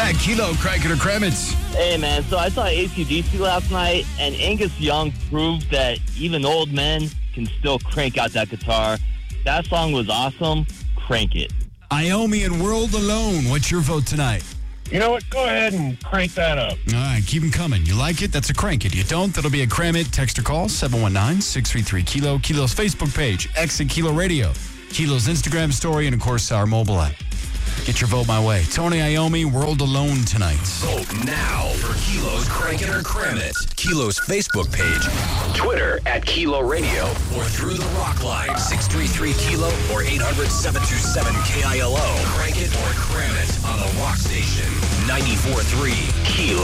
back. Kilo, crank it or cram it. Hey, man, so I saw AC/DC last night, and Angus Young proved that even old men can still crank out that guitar. That song was awesome. Crank it. Iommi and World Alone. What's your vote tonight? You know what? Go ahead and crank that up. All right, keep them coming. You like it? That's a crank it. You don't? That'll be a cram it. Text or call 719-633-KILO. Kilo's Facebook page, X at Kilo Radio. Kilo's Instagram story, and, of course, our mobile app. Get your vote my way. Tony Iommi, World Alone tonight. Vote now for Kilo's Crank It or Cram It. Kilo's Facebook page, Twitter at Kilo Radio, or through the Rock Line, 633-KILO or 800-727-KILO. Crank it or cram it on the Rock Station, 94.3 Kilo.